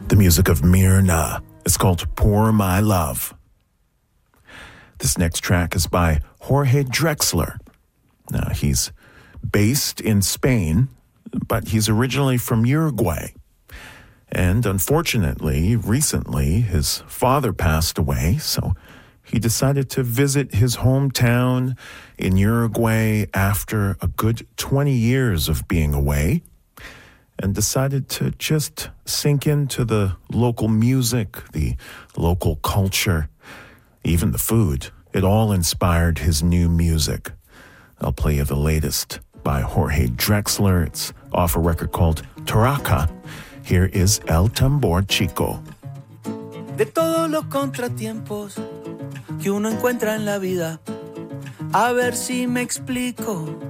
The music of Myrna. It's called Pour My Love. This next track is by Jorge Drexler. Now, he's based in Spain, but he's originally from Uruguay. And unfortunately, recently, his father passed away, so he decided to visit his hometown in Uruguay after a good 20 years of being away, and decided to just sink into the local music, the local culture, even the food. It all inspired his new music. I'll play you the latest by Jorge Drexler. It's off a record called Taraca. Here is El Tambor Chico. De todos los contratiempos que uno encuentra en la vida, a ver si me explico.